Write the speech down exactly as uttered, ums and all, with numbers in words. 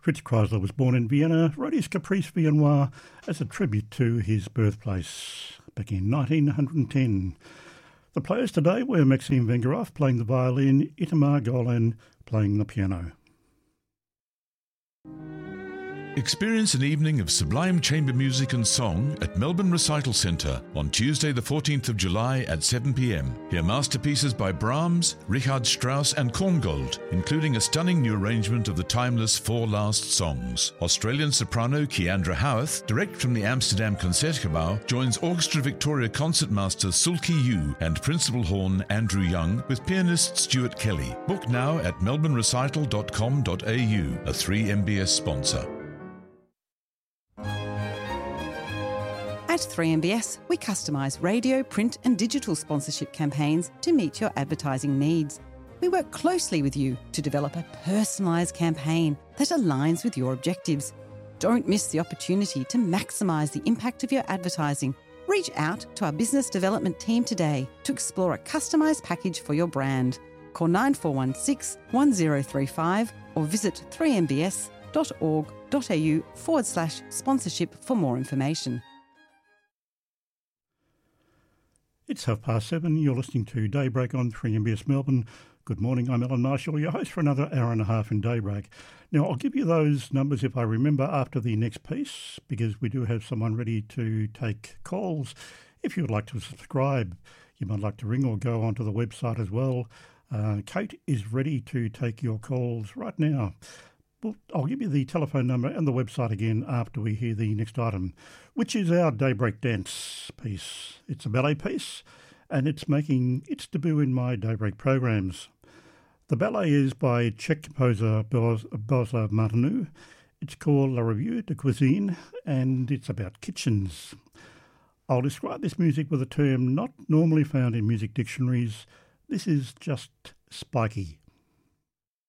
Fritz Kreisler was born in Vienna, wrote his Caprice Viennois as a tribute to his birthplace back in nineteen ten. The players today were Maxim Vengerov playing the violin, Itamar Golan playing the piano. Experience an evening of sublime chamber music and song at Melbourne Recital Centre on Tuesday the fourteenth of July at seven p m. Hear masterpieces by Brahms, Richard Strauss and Korngold, including a stunning new arrangement of the timeless Four Last Songs. Australian soprano Keandra Howarth, direct from the Amsterdam Concertgebouw, joins Orchestra Victoria concertmaster Sulki Yu and principal horn Andrew Young with pianist Stuart Kelly. Book now at melbourne recital dot com dot a u, a three M B S sponsor. At three M B S, we customise radio, print and digital sponsorship campaigns to meet your advertising needs. We work closely with you to develop a personalised campaign that aligns with your objectives. Don't miss the opportunity to maximise the impact of your advertising. Reach out to our business development team today to explore a customised package for your brand. Call nine four one six, one zero three five or visit three m b s dot org dot a u forward slash sponsorship for more information. It's half past seven. You're listening to Daybreak on three M B S Melbourne. Good morning. I'm Alan Marshall, your host for another hour and a half in Daybreak. Now, I'll give you those numbers if I remember after the next piece, because we do have someone ready to take calls. If you would like to subscribe, you might like to ring or go onto the website as well. Uh, Kate is ready to take your calls right now. Well, I'll give you the telephone number and the website again after we hear the next item, which is our Daybreak Dance piece. It's a ballet piece, and it's making its debut in my Daybreak programs. The ballet is by Czech composer Bohuslav Martinu. It's called La Revue de Cuisine, and it's about kitchens. I'll describe this music with a term not normally found in music dictionaries. This is just spiky.